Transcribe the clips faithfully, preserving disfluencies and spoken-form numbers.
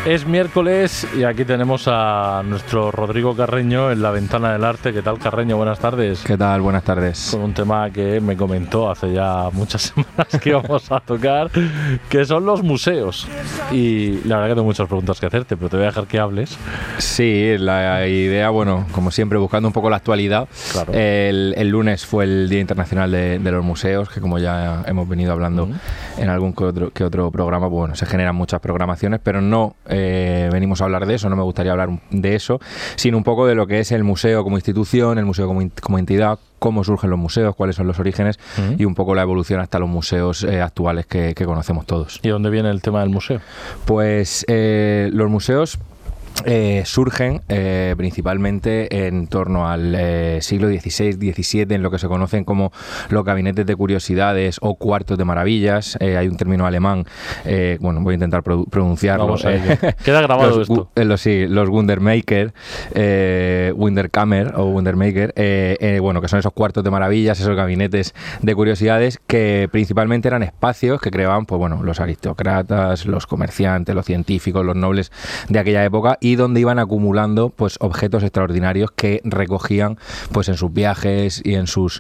Es miércoles y aquí tenemos a nuestro Rodrigo Carreño en la Ventana del Arte. ¿Qué tal, Carreño? Buenas tardes. ¿Qué tal? Buenas tardes. Con un tema que me comentó hace ya muchas semanas que íbamos a tocar, que son los museos. Y la verdad que tengo muchas preguntas que hacerte, pero te voy a dejar que hables. Sí, la idea, bueno, como siempre, buscando un poco la actualidad. Claro. El, el lunes fue el Día Internacional de, de los Museos, que como ya hemos venido hablando uh-huh. en algún que otro, que otro programa, pues bueno, se generan muchas programaciones, pero no eh, venimos a hablar de eso, no me gustaría hablar de eso, sino un poco de lo que es el museo como institución, el museo como, como entidad, cómo surgen los museos, cuáles son los orígenes uh-huh. y un poco la evolución hasta los museos eh, actuales que, que conocemos todos. ¿Y dónde viene el tema del museo? Pues eh, los museos Eh, surgen eh, principalmente en torno al eh, siglo dieciséis diecisiete, en lo que se conocen como los gabinetes de curiosidades o cuartos de maravillas. Eh, hay un término alemán, eh, bueno, voy a intentar pro- pronunciarlo. Vamos a ello. Queda grabado los, esto. Eh, los, sí, los Wundermaker, eh, Wunderkammer o Wundermaker, eh, eh, bueno, que son esos cuartos de maravillas, esos gabinetes de curiosidades que principalmente eran espacios que creaban, pues bueno, los aristócratas, los comerciantes, los científicos, los nobles de aquella época, y donde iban acumulando pues objetos extraordinarios que recogían pues en sus viajes y en sus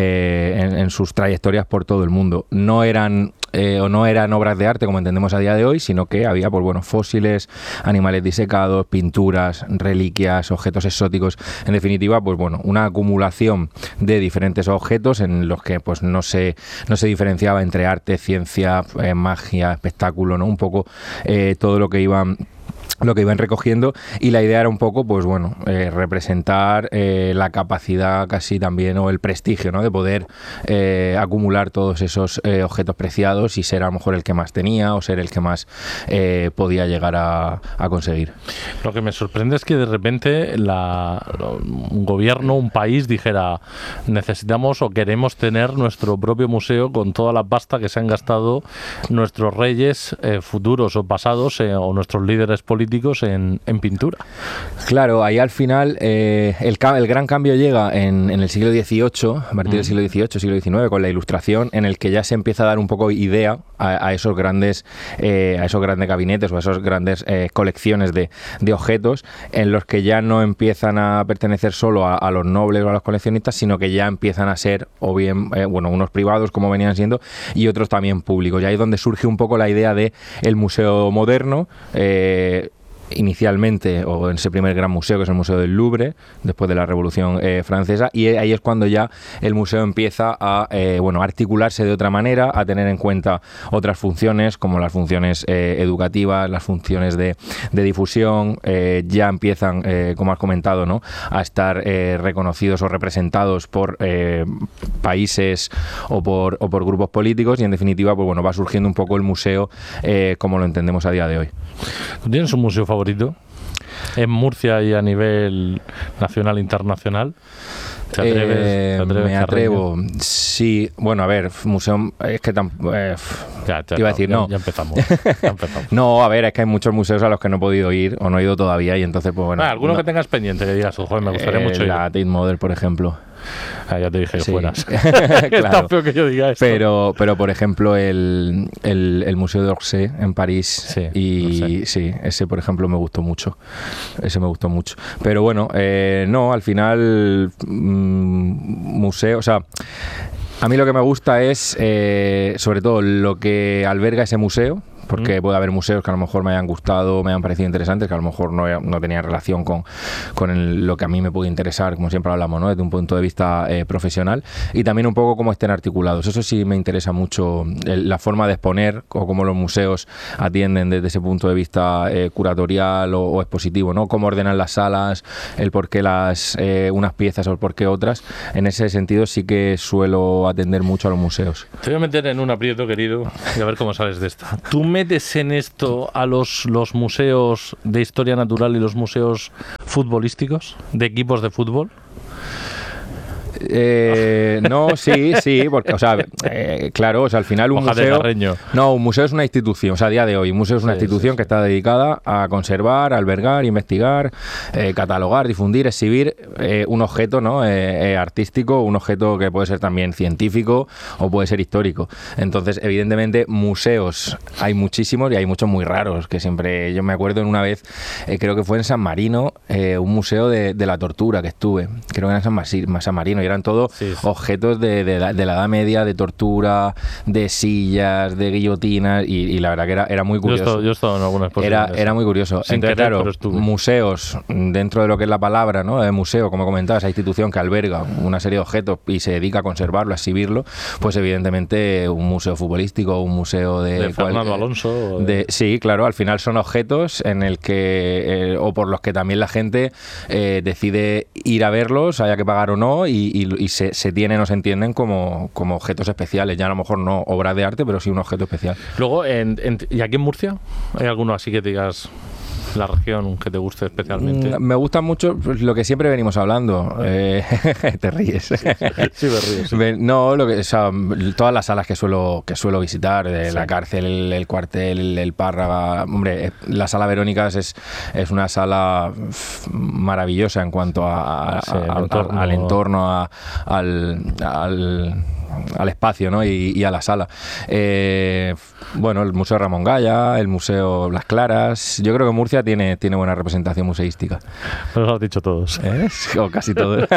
eh, en, en sus trayectorias por todo el mundo. No eran eh, o no eran obras de arte como entendemos a día de hoy, sino que había pues bueno, fósiles, animales disecados, pinturas, reliquias, objetos exóticos, en definitiva, pues bueno, una acumulación de diferentes objetos en los que pues no se no se diferenciaba entre arte, ciencia, eh, magia, espectáculo, ¿no? Un poco eh, todo lo que iban lo que iban recogiendo, y la idea era un poco, pues bueno, eh, representar eh, la capacidad casi también, o el prestigio, ¿no? De poder eh, acumular todos esos eh, objetos preciados y ser a lo mejor el que más tenía o ser el que más eh, podía llegar a, a conseguir. Lo que me sorprende es que de repente la, un gobierno, un país dijera, necesitamos o queremos tener nuestro propio museo con toda la pasta que se han gastado nuestros reyes eh, futuros o pasados eh, o nuestros líderes políticos En, en pintura. Claro, ahí al final eh, el, el gran cambio llega en, en el siglo dieciocho, a partir mm. del siglo dieciocho, siglo diecinueve, con la Ilustración, en el que ya se empieza a dar un poco idea a, a esos grandes eh, a esos grandes gabinetes o a esas grandes eh, colecciones de, de objetos, en los que ya no empiezan a pertenecer solo a, a los nobles o a los coleccionistas, sino que ya empiezan a ser o bien eh, bueno, unos privados como venían siendo y otros también públicos. Y ahí es donde surge un poco la idea de el museo moderno, eh, inicialmente, o en ese primer gran museo que es el Museo del Louvre, después de la Revolución eh, Francesa, y ahí es cuando ya el museo empieza a eh, bueno, articularse de otra manera, a tener en cuenta otras funciones, como las funciones eh, educativas, las funciones de, de difusión, eh, ya empiezan, eh, como has comentado, ¿no? a estar eh, reconocidos o representados por eh, países o por, o por grupos políticos, y en definitiva, pues bueno, va surgiendo un poco el museo eh, como lo entendemos a día de hoy. ¿Tú tienes un museo favorito en Murcia y a nivel nacional e internacional? ¿Te atreves? Eh, ¿te atreves, me atrevo, Carreño? Sí. Bueno, a ver, museo, es que tan, eh, ya, ya, te iba a decir, ya, no. Ya empezamos, ya empezamos. No, a ver, es que hay muchos museos a los que no he podido ir o no he ido todavía, y entonces, pues bueno. Ah, ¿alguno no. que tengas pendiente que digas, joder, me gustaría eh, mucho ir? La Tate Modern, por ejemplo. Ah, ya te dije que sí. fueras. Claro. Es tan feo que yo diga esto. Pero, pero por ejemplo, el, el, el Museo d'Orsay en París, sí, y sí, ese por ejemplo me gustó mucho. Ese me gustó mucho. Pero bueno, eh, no, al final, mmm, museo, o sea, a mí lo que me gusta es, eh, sobre todo, lo que alberga ese museo. Porque puede haber museos que a lo mejor me hayan gustado, me hayan parecido interesantes, que a lo mejor no, no tenían relación con, con el, lo que a mí me puede interesar, como siempre hablamos, ¿no? Desde un punto de vista eh, profesional, y también un poco cómo estén articulados. Eso sí me interesa mucho, el, la forma de exponer o cómo los museos atienden desde ese punto de vista eh, curatorial o, o expositivo, ¿no? Cómo ordenan las salas, el por qué las, eh, unas piezas o el por qué otras. En ese sentido sí que suelo atender mucho a los museos. Te voy a meter en un aprieto, querido, y a ver cómo sales de esta. Tú metes en esto a los, los museos de historia natural y los museos futbolísticos, de equipos de fútbol? Eh, no, sí, sí, porque, o sea, eh, claro, o sea, al final un Hoja de museo... Carreño. No, un museo es una institución, o sea, a día de hoy, un museo es una Sí, institución sí, sí. que está dedicada a conservar, albergar, investigar, eh, catalogar, difundir, exhibir eh, un objeto, ¿no? Eh, eh, artístico, un objeto que puede ser también científico o puede ser histórico. Entonces, evidentemente, museos hay muchísimos y hay muchos muy raros, que siempre, yo me acuerdo en una vez, eh, creo que fue en San Marino, eh, un museo de, de la tortura que estuve, creo que era en San, Masi, San Marino, y eran todos Sí, sí. objetos de, de, la, de la Edad Media, de tortura, de sillas, de guillotinas, y, y la verdad que era, era muy Yo he curioso. estado, yo he estado en alguna exposición. Era, era muy curioso. Sin Entonces, querer, claro, pero estuve. museos, dentro de lo que es la palabra, ¿no? De museo, como comentaba, esa institución que alberga una serie de objetos y se dedica a conservarlo, a exhibirlo, pues evidentemente un museo futbolístico, un museo de... De Fernando cual, Alonso. De, sí, claro, al final son objetos en el que, eh, o por los que también la gente eh, decide ir a verlos, haya que pagar o no, y, y, y se, se tienen o se entienden como, como objetos especiales. Ya a lo mejor no obras de arte, pero sí un objeto especial. Luego, en, en, ¿y aquí en Murcia? ¿Hay alguno así que te digas la región que te guste especialmente? Me gusta mucho pues, lo que siempre venimos hablando. Eh, te ríes. Sí, sí me río. Sí. No, lo que, o sea, todas las salas que suelo que suelo visitar, de Sí. la cárcel, el, el cuartel, el, el Párraga. Hombre, la sala Verónicas es, es una sala maravillosa en cuanto a, a, sí, a, entorno. a, al entorno, a, al, al al espacio, ¿no? y, y a la sala. Eh, bueno, el Museo Ramón Gaya, el Museo Las Claras. Yo creo que Murcia tiene, tiene buena representación museística. Pues lo has dicho todos. ¿Eh? O casi todo.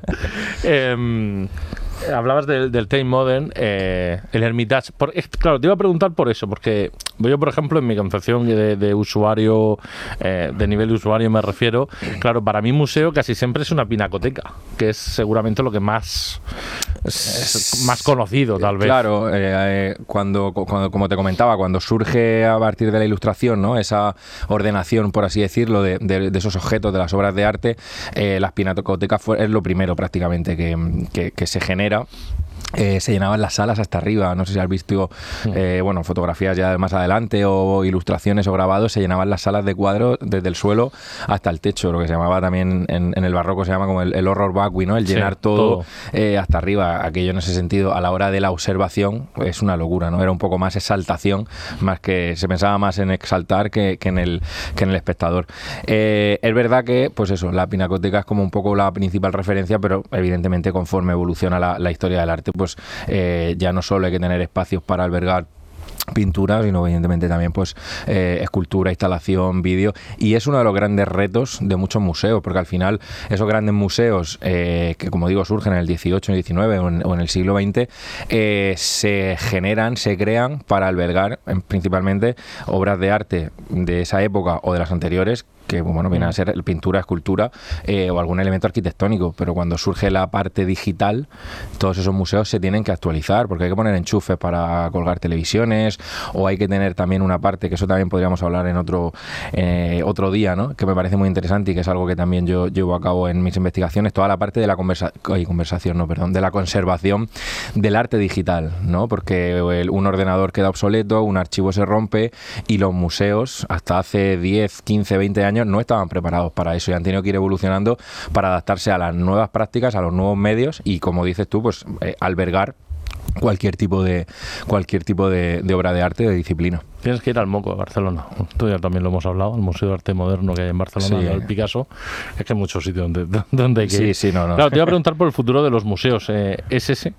eh, hablabas del, del Tate Modern, eh, el Hermitage. Por, es, claro, te iba a preguntar por eso, porque yo, por ejemplo, en mi concepción de, de usuario, eh, de nivel de usuario me refiero, claro, para mí museo casi siempre es una pinacoteca, que es seguramente lo que más es más conocido, tal vez. Claro, eh, eh, cuando, cuando, como te comentaba, cuando surge a partir de la Ilustración, ¿no? Esa ordenación, por así decirlo, de, de, de esos objetos, de las obras de arte, eh, las pinacotecas fue, es lo primero prácticamente que, que, que se genera. Eh, se llenaban las salas hasta arriba, no sé si has visto eh, bueno, fotografías ya más adelante o ilustraciones o grabados, se llenaban las salas de cuadros desde el suelo hasta el techo, lo que se llamaba también en, en el barroco se llama como el, el horror vacui, ¿no? El llenar sí, todo, todo. Eh, hasta arriba, aquello en ese sentido a la hora de la observación es una locura, ¿no? Era un poco más exaltación, más que se pensaba más en exaltar que, que, en, el, que en el espectador. Eh, es verdad que, pues eso, la pinacoteca es como un poco la principal referencia, pero evidentemente conforme evoluciona la, la historia del arte, pues eh, ya no solo hay que tener espacios para albergar pintura, sino evidentemente también pues eh, escultura, instalación, vídeo, y es uno de los grandes retos de muchos museos, porque al final esos grandes museos eh, que como digo surgen en el dieciocho, en el diecinueve o en, o en el siglo veinte eh, se generan, se crean para albergar eh, principalmente obras de arte de esa época o de las anteriores, que bueno, viene a ser pintura, escultura eh, o algún elemento arquitectónico, pero cuando surge la parte digital, todos esos museos se tienen que actualizar, porque hay que poner enchufes para colgar televisiones, o hay que tener también una parte, que eso también podríamos hablar en otro eh, otro día, ¿no? Que me parece muy interesante y que es algo que también yo llevo a cabo en mis investigaciones, toda la parte de la conversa ay, conversación, no, perdón, de la conservación del arte digital, ¿no? Porque el, un ordenador queda obsoleto, un archivo se rompe y los museos hasta hace diez, quince, veinte años no estaban preparados para eso y han tenido que ir evolucionando para adaptarse a las nuevas prácticas, a los nuevos medios y, como dices tú, pues eh, albergar cualquier tipo de cualquier tipo de, de obra de arte, de disciplina. Tienes que ir al MOCO, a Barcelona. Tú ya también lo hemos hablado, el Museo de Arte Moderno que hay en Barcelona, sí. El Picasso. Es que hay muchos sitios donde, donde hay que sí, ir. Sí, no, no. Claro, te iba a preguntar por el futuro de los museos. Eh, ¿Es ese?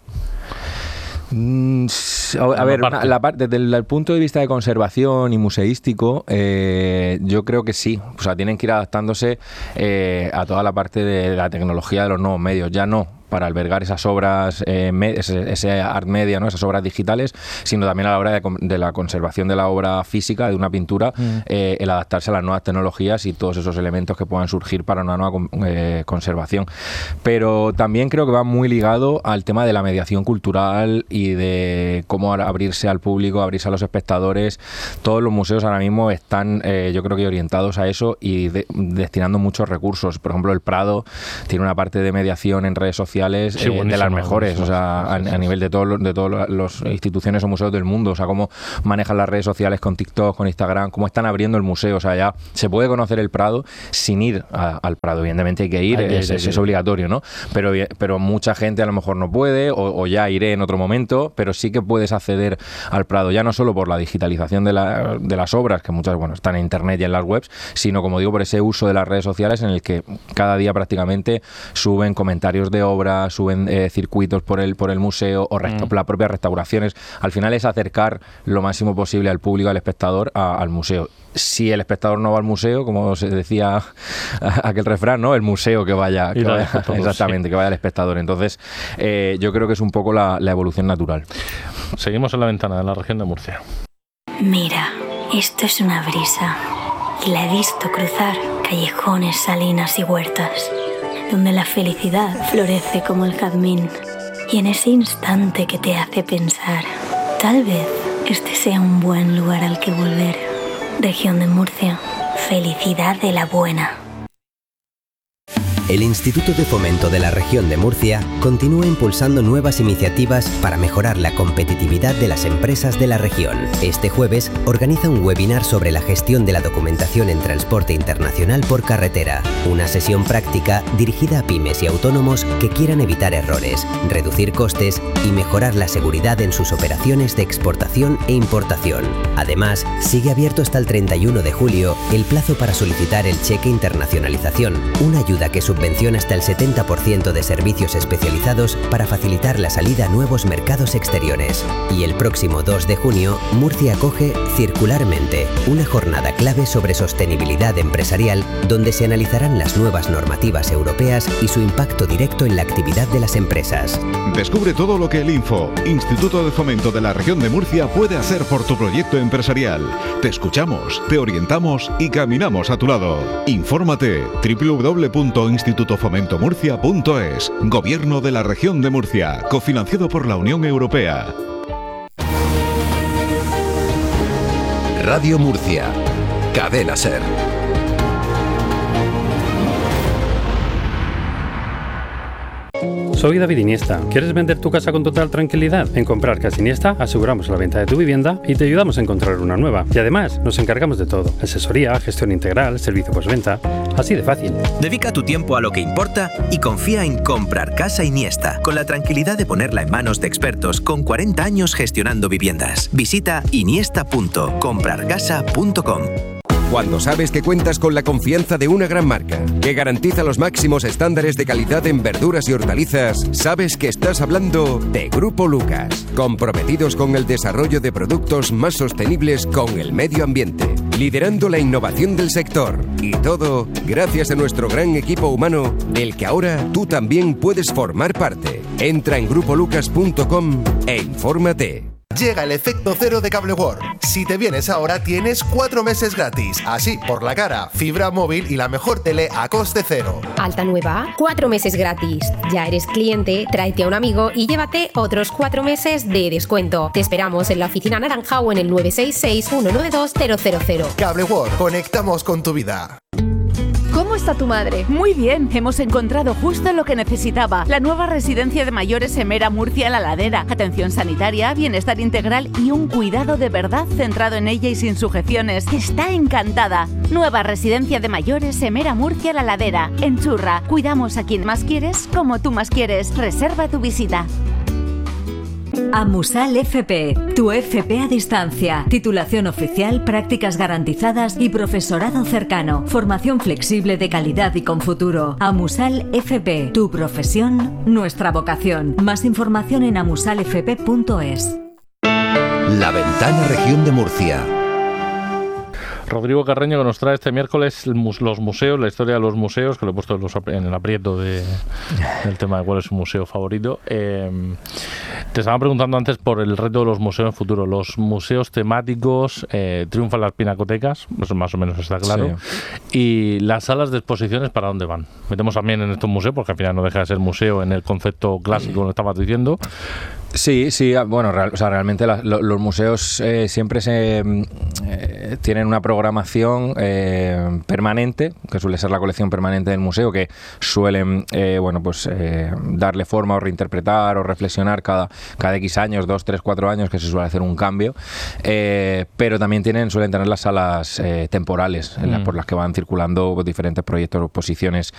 Mm, a, a ver, parte. Una, la parte, desde el, el punto de vista de conservación y museístico, eh, yo creo que sí. O sea, tienen que ir adaptándose eh, a toda la parte de la tecnología de los nuevos medios. Ya no para albergar esas obras, eh, me, ese, ese art media, ¿no? Esas obras digitales, sino también a la hora de, de la conservación de la obra física, de una pintura, mm. eh, el adaptarse a las nuevas tecnologías y todos esos elementos que puedan surgir para una nueva eh, conservación. Pero también creo que va muy ligado al tema de la mediación cultural y de cómo abrirse al público, abrirse a los espectadores. Todos los museos ahora mismo están, eh, yo creo que orientados a eso y de, destinando muchos recursos. Por ejemplo, el Prado tiene una parte de mediación en redes sociales sociales Sí, eh, de las mejores, o sea, a, a nivel de todas de todas las instituciones o museos del mundo, o sea, cómo manejan las redes sociales con TikTok, con Instagram, cómo están abriendo el museo, o sea, ya se puede conocer el Prado sin ir a, al Prado, evidentemente hay que ir, hay que es, ir, es, es obligatorio, ¿no? Pero, pero mucha gente a lo mejor no puede, o, o ya iré en otro momento, pero sí que puedes acceder al Prado, ya no solo por la digitalización de, la, de las obras, que muchas, bueno, están en internet y en las webs, sino, como digo, por ese uso de las redes sociales en el que cada día prácticamente suben comentarios de obras, suben eh, circuitos por el, por el museo o resta- mm. las propias restauraciones. Al final es acercar lo máximo posible al público, al espectador, a, al museo. Si el espectador no va al museo, como se decía aquel refrán, ¿no? El museo que vaya, que vaya exactamente, sí. que vaya al espectador. Entonces, eh, yo creo que es un poco la, la evolución natural. Seguimos en la ventana de la región de Murcia. Mira, esto es una brisa. Y la he visto cruzar callejones, salinas y huertas, donde la felicidad florece como el jazmín. Y en ese instante que te hace pensar, tal vez este sea un buen lugar al que volver. Región de Murcia, felicidad de la buena. El Instituto de Fomento de la Región de Murcia continúa impulsando nuevas iniciativas para mejorar la competitividad de las empresas de la región. Este jueves organiza un webinar sobre la gestión de la documentación en transporte internacional por carretera, una sesión práctica dirigida a pymes y autónomos que quieran evitar errores, reducir costes y mejorar la seguridad en sus operaciones de exportación e importación. Además, sigue abierto hasta el treinta y uno de julio el plazo para solicitar el cheque internacionalización, una ayuda que subvenciona hasta el setenta por ciento de servicios especializados para facilitar la salida a nuevos mercados exteriores. Y el próximo dos de junio, Murcia acoge Circularmente, una jornada clave sobre sostenibilidad empresarial donde se analizarán las nuevas normativas europeas y su impacto directo en la actividad de las empresas. Descubre todo lo que el Info, Instituto de Fomento de la Región de Murcia, puede hacer por tu proyecto empresarial. Te escuchamos, te orientamos y caminamos a tu lado. Infórmate doble u doble u doble u punto instituto fomento murcia punto es. Gobierno de la Región de Murcia, cofinanciado por la Unión Europea. Radio Murcia, Cadena SER. Soy David Iniesta. ¿Quieres vender tu casa con total tranquilidad? En Comprar Casa Iniesta aseguramos la venta de tu vivienda y te ayudamos a encontrar una nueva. Y además nos encargamos de todo: asesoría, gestión integral, servicio postventa. Así de fácil. Dedica tu tiempo a lo que importa y confía en Comprar Casa Iniesta, con la tranquilidad de ponerla en manos de expertos con cuarenta años gestionando viviendas. Visita iniesta punto comprar casa punto com. Cuando sabes que cuentas con la confianza de una gran marca, que garantiza los máximos estándares de calidad en verduras y hortalizas, sabes que estás hablando de Grupo Lucas, comprometidos con el desarrollo de productos más sostenibles con el medio ambiente, liderando la innovación del sector. Y todo gracias a nuestro gran equipo humano, del que ahora tú también puedes formar parte. Entra en grupo lucas punto com e infórmate. Llega el efecto cero de Cable World. Si te vienes ahora tienes cuatro meses gratis. Así, por la cara, fibra móvil y la mejor tele a coste cero. Alta nueva, cuatro meses gratis. Ya eres cliente, tráete a un amigo y llévate otros cuatro meses de descuento. Te esperamos en la oficina naranja o en el nueve seis seis, uno nueve dos, cero cero cero. Cable World, conectamos con tu vida. ¿Cómo está tu madre? Muy bien, hemos encontrado justo lo que necesitaba. La nueva residencia de mayores Emera Murcia La Ladera. Atención sanitaria, bienestar integral y un cuidado de verdad centrado en ella y sin sujeciones. Está encantada. Nueva residencia de mayores Emera Murcia La Ladera. En Churra, cuidamos a quien más quieres, como tú más quieres. Reserva tu visita. Amusal F P, tu F P a distancia, titulación oficial, prácticas garantizadas y profesorado cercano, formación flexible de calidad y con futuro. Amusal F P, tu profesión, nuestra vocación. Más información en amusal f p punto es. La Ventana Región de Murcia. Rodrigo Carreño, que nos trae este miércoles los museos, la historia de los museos, que lo he puesto en, los, en el aprieto de, del tema de cuál es su museo favorito. Eh, te estaba preguntando antes por el reto de los museos en futuro. Los museos temáticos, eh, triunfan las pinacotecas, eso más o menos está claro. Sí. Y las salas de exposiciones, ¿para dónde van? Metemos también en estos museos, porque al final no deja de ser museo en el concepto clásico, lo estabas diciendo. Sí, sí, bueno, real, o sea, realmente la, lo, los museos eh, siempre se eh, tienen una programación eh, permanente, que suele ser la colección permanente del museo, que suelen, eh, bueno, pues eh, darle forma o reinterpretar o reflexionar cada, cada X años, dos, tres, cuatro años, que se suele hacer un cambio, eh, pero también tienen, suelen tener las salas eh, temporales, en las, mm. por las que van circulando diferentes proyectos o exposiciones